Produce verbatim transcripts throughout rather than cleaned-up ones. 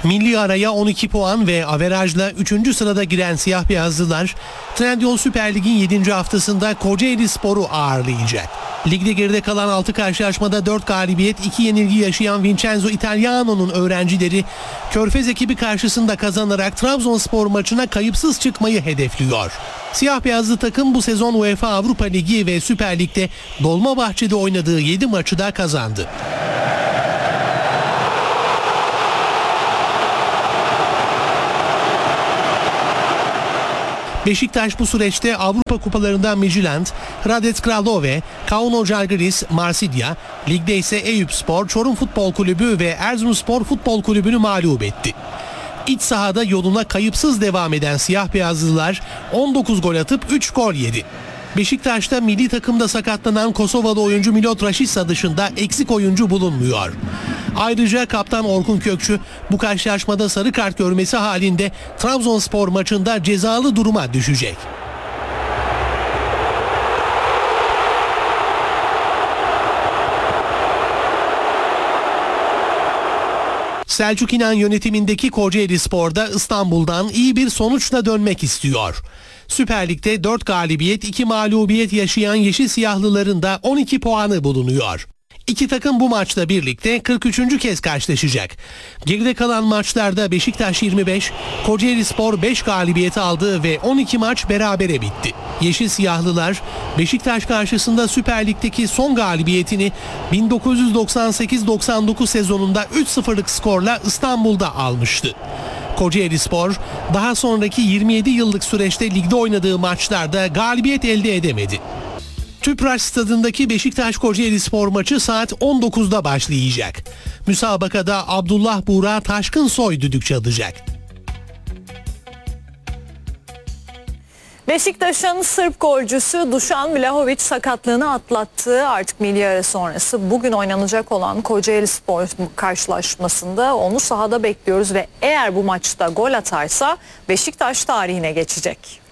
Milli araya on iki puan ve averajla üçüncü sırada giren siyah beyazlılar Trendyol Süper Lig'in yedinci haftasında Kocaelispor'u ağırlayacak. Ligde geride kalan altı karşılaşmada dört galibiyet, iki yenilgi yaşayan Vincenzo Italiano'nun öğrencileri Körfez ekibi karşısında kazanarak Trabzonspor maçına kayıpsız çıkmayı hedefliyor. Siyah beyazlı takım bu sezon UEFA Avrupa Ligi ve Süper Lig'de Dolmabahçe'de oynadığı yedi maçı da kazandı. Beşiktaş bu süreçte Avrupa kupalarında Midtjylland, Hradec Kralove, Kauno Žalgiris, Marsilya, ligde ise Eyüpspor, Çorum Futbol Kulübü ve Erzurumspor Futbol Kulübü'nü mağlup etti. İç sahada yoluna kayıpsız devam eden siyah beyazlılar on dokuz gol atıp üç gol yedi. Beşiktaş'ta milli takımda sakatlanan Kosovalı oyuncu Milot Rashica dışında eksik oyuncu bulunmuyor. Ayrıca kaptan Orkun Kökçü bu karşılaşmada sarı kart görmesi halinde Trabzonspor maçında cezalı duruma düşecek. Selçuk İnan yönetimindeki Kocaelispor'da İstanbul'dan iyi bir sonuçla dönmek istiyor. Süper Lig'de dört galibiyet, iki mağlubiyet yaşayan Yeşil Siyahlıların da on iki puanı bulunuyor. İki takım bu maçla birlikte kırk üçüncü kez karşılaşacak. Geride kalan maçlarda Beşiktaş yirmi beş, Kocaelispor beş galibiyet aldı ve on iki maç berabere bitti. Yeşil Siyahlılar Beşiktaş karşısında Süper Lig'deki son galibiyetini bin dokuz yüz doksan sekiz doksan dokuz sezonunda üç sıfırlık skorla İstanbul'da almıştı. Kocaelispor daha sonraki yirmi yedi yıllık süreçte ligde oynadığı maçlarda galibiyet elde edemedi. Tüpraş stadındaki Beşiktaş-Kocaelispor maçı saat on dokuzda başlayacak. Müsabakada Abdullah Buğra Taşkınsoy düdük çalacak. Beşiktaş'ın Sırp golcüsü Dušan Vlahović sakatlığını atlattı. Artık milli ara sonrası bugün oynanacak olan Kocaelispor karşılaşmasında onu sahada bekliyoruz ve eğer bu maçta gol atarsa Beşiktaş tarihine geçecek.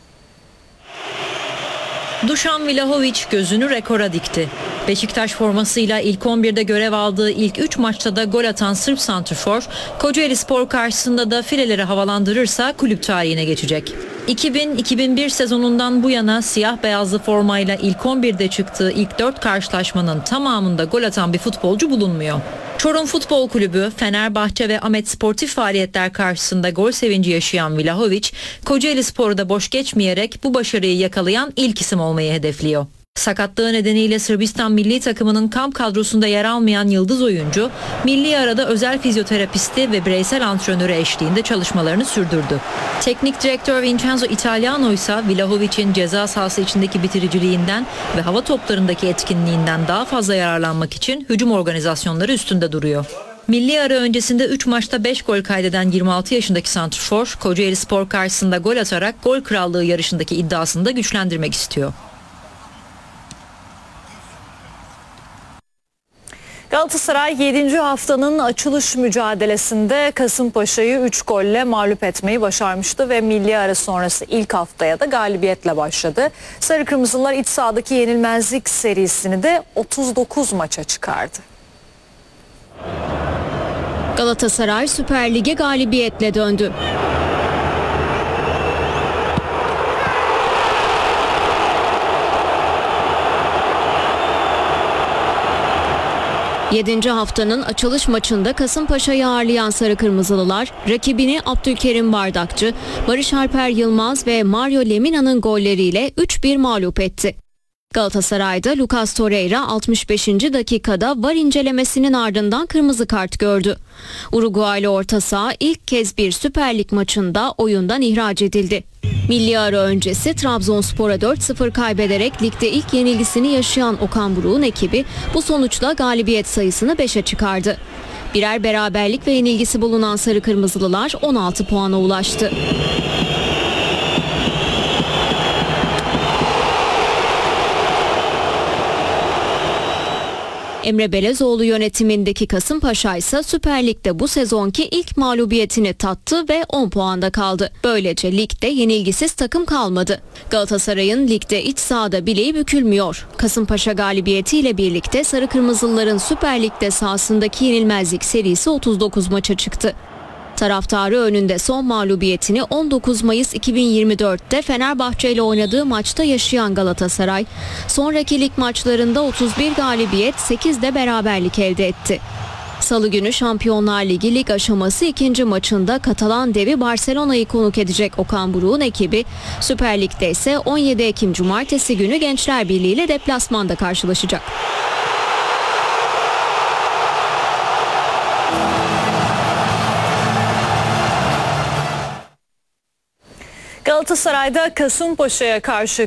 Dušan Vlahović gözünü rekora dikti. Beşiktaş formasıyla ilk on birde görev aldığı ilk üç maçta da gol atan Sırp santrfor, Kocaelispor karşısında da fileleri havalandırırsa kulüp tarihine geçecek. iki bin iki bin bir sezonundan bu yana siyah beyazlı formayla ilk on birde çıktığı ilk dört karşılaşmanın tamamında gol atan bir futbolcu bulunmuyor. Çorum Futbol Kulübü, Fenerbahçe ve Ahmet Sportif faaliyetler karşısında gol sevinci yaşayan Vlahović, Kocaelispor'u da boş geçmeyerek bu başarıyı yakalayan ilk isim olmayı hedefliyor. Sakatlığı nedeniyle Sırbistan milli takımının kamp kadrosunda yer almayan yıldız oyuncu, milli arada özel fizyoterapisti ve bireysel antrenörü eşliğinde çalışmalarını sürdürdü. Teknik direktör Vincenzo Italiano ise Vlahović'in ceza sahası içindeki bitiriciliğinden ve hava toplarındaki etkinliğinden daha fazla yararlanmak için hücum organizasyonları üstünde duruyor. Milli ara öncesinde üç maçta beş gol kaydeden yirmi altı yaşındaki santrfor, Kocaelispor karşısında gol atarak gol krallığı yarışındaki iddiasını da güçlendirmek istiyor. Galatasaray yedinci haftanın açılış mücadelesinde Kasımpaşa'yı üç golle mağlup etmeyi başarmıştı ve milli ara sonrası ilk haftaya da galibiyetle başladı. Sarı Kırmızılar iç sahadaki yenilmezlik serisini de otuz dokuz maça çıkardı. Galatasaray Süper Lig'e galibiyetle döndü. yedinci haftanın açılış maçında Kasımpaşa'yı ağırlayan Sarı Kırmızılılar rakibini Abdülkerim Bardakçı, Barış Alper Yılmaz ve Mario Lemina'nın golleriyle üç bir mağlup etti. Galatasaray'da Lucas Torreira altmış beşinci dakikada V A R incelemesinin ardından kırmızı kart gördü. Uruguaylı orta saha ilk kez bir Süper Lig maçında oyundan ihraç edildi. Milli ara öncesi Trabzonspor'a dört sıfır kaybederek ligde ilk yenilgisini yaşayan Okan Buruk'un ekibi bu sonuçla galibiyet sayısını beşe çıkardı. Birer beraberlik ve yenilgisi bulunan Sarı Kırmızılılar on altı puana ulaştı. Emre Belezoğlu yönetimindeki Kasımpaşa ise Süper Lig'de bu sezonki ilk mağlubiyetini tattı ve on puanda kaldı. Böylece ligde yenilgisiz takım kalmadı. Galatasaray'ın ligde iç sahada bileği bükülmüyor. Kasımpaşa galibiyetiyle birlikte Sarı Kırmızılıların Süper Lig'de sahasındaki yenilmezlik serisi otuz dokuz maça çıktı. Taraftarı önünde son mağlubiyetini on dokuz Mayıs iki bin yirmi dörtte Fenerbahçe ile oynadığı maçta yaşayan Galatasaray, sonraki lig maçlarında otuz bir galibiyet, sekiz de beraberlik elde etti. Salı günü Şampiyonlar Ligi lig aşaması ikinci maçında Katalan devi Barcelona'yı konuk edecek Okan Buruk'un ekibi, Süper Lig'de ise on yedi Ekim Cumartesi günü Gençler Birliği ile deplasmanda karşılaşacak. Galatasaray'da Kasımpaşa'ya karşı